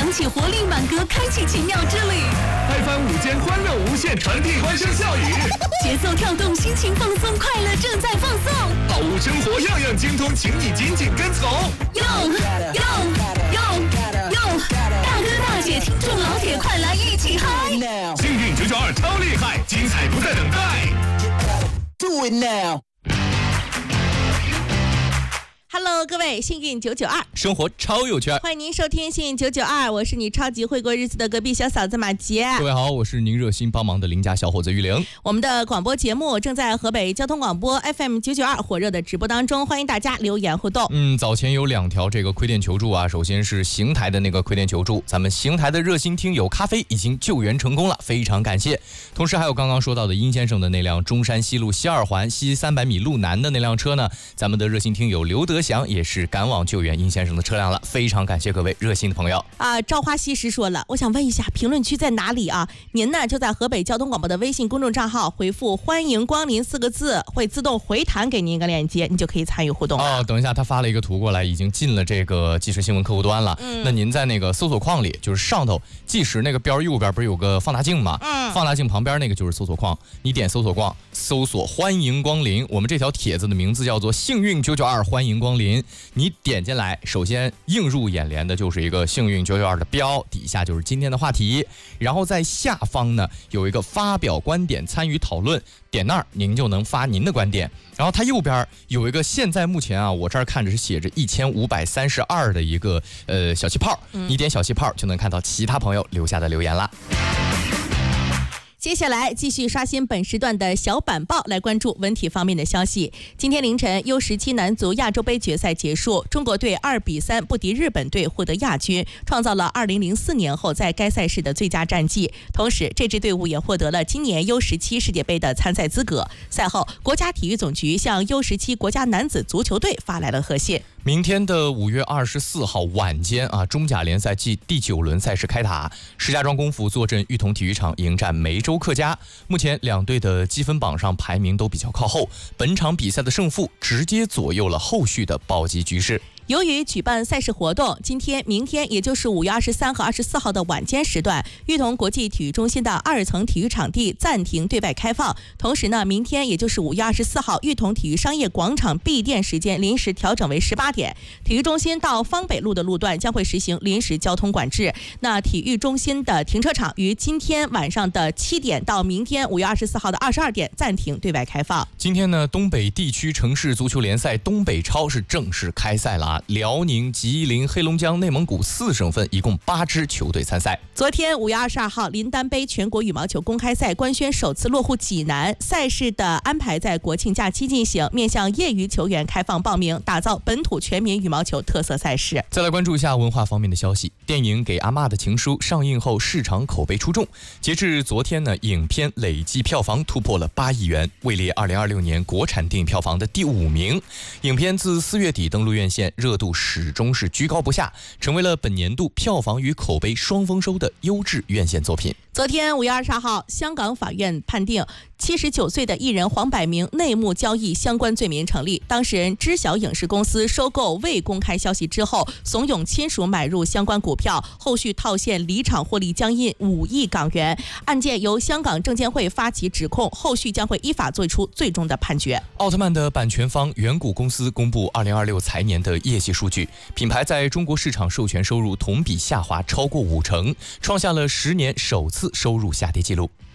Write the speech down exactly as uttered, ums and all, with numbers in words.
响起活力满格，开启奇妙之旅。 拍翻午间欢乐无限，传递欢声笑语。 节奏跳动，心情放松，快乐正在放送。 好物生活样样精通，请你紧紧跟从。 哟哟哟哟！大哥大姐，听众老铁，快来一起嗨！ 幸运九九二超厉害，精彩不再等待。 Do it now。 Hello， 各位，幸运九九二， 生活超有趣， 欢迎您收听幸运九九二，我是你超级会过日子的隔壁小嫂子马杰。 各位好，我是您热心帮忙的邻家小伙子玉玲。 我们的广播节目正在河北交通广播 F M 九九二火热的直播当中，欢迎大家留言互动。 嗯，早前有两条这个亏电求助啊，首先是邢台的那个亏电求助，咱们邢台的热心听友咖啡已经救援成功了，非常感谢。同时还有刚刚说到的殷先生的那辆中山西路西二环西三百米路南的那辆车呢，咱们的热心听友刘德祥也是赶往救援殷先生的车辆了，非常感谢各位热心的朋友啊！朝花夕拾说了，我想问一下，评论区在哪里啊？您呢就在河北交通广播的微信公众账号回复“欢迎光临”四个字，会自动回弹给您一个链接，你就可以参与互动了。 哦，等一下，他发了一个图过来，已经进了这个即时新闻客户端了。嗯，那您在那个搜索框里，就是上头即时那个标右边不是有个放大镜吗？嗯，放大镜旁边那个就是搜索框，你点搜索框，搜索“欢迎光临”，我们这条帖子的名字叫做“幸运九九二欢迎光临”，你点进来，首先映入眼帘的就是一个幸运九九二的标，底下就是今天的话题，然后在下方呢有一个发表观点参与讨论，点那儿您就能发您的观点，然后它右边有一个现在目前啊我这儿看着是写着一千五百三十二的一个呃小气泡，你点小气泡就能看到其他朋友留下的留言了。 接下来继续刷新本时段的小板报，来关注文体方面的消息。今天凌晨 U 十七 男足亚洲杯决赛结束，中国队二比三不敌日本队，获得亚军，创造了二零零四年后在该赛事的最佳战绩。同时这支队伍也获得了今年 U 十七 世界杯的参赛资格。赛后国家体育总局向 U 十七 国家男子足球队发来了贺信。 明天的五月二十四号晚间啊，中甲联赛季第九轮赛事开打，石家庄功夫坐镇裕彤体育场迎战梅州客家。目前两队的积分榜上排名都比较靠后，本场比赛的胜负直接左右了后续的保级局势。 由于举办赛事活动，今天、明天，也就是五月二十三和二十四号的晚间时段，裕彤国际体育中心的二层体育场地暂停对外开放。同时呢，明天也就是五月二十四号，裕彤体育商业广场闭店时间临时调整为十八点，体育中心到方北路的路段将会实行临时交通管制。那体育中心的停车场于今天晚上的七点到明天五月二十四号的二十二点暂停对外开放。 今天呢，东北地区城市足球联赛东北超是正式开赛了啊！辽宁、吉林、黑龙江、内蒙古四省份一共八支球队参赛。 昨天五月二十二号，林丹杯全国羽毛球公开赛官宣首次落户济南，赛事的安排在国庆假期进行，面向业余球员开放报名，打造本土全民羽毛球特色赛事。 再来关注一下文化方面的消息，电影《给阿嬷的情书》上映后市场口碑出众，截至昨天呢，影片累计票房突破了八亿元，位列二零二六年国产电影票房的第五名。影片自四月底登陆院线，热度始终是居高不下，成为了本年度票房与口碑双丰收的优质院线作品。 昨天五月二十二号，香港法院判定七十九岁的艺人黄百鸣内幕交易相关罪名成立，当事人知晓影视公司收购未公开消息之后，怂恿亲属买入相关股票，后续套现离场获利将近五亿港元。案件由香港证监会发起指控，后续将会依法作出最终的判决。 奥特曼的版权方远古公司公布二零二六财年的业绩数据，品牌在中国市场授权收入同比下滑超过五成，创下了十年首次收入下跌记录。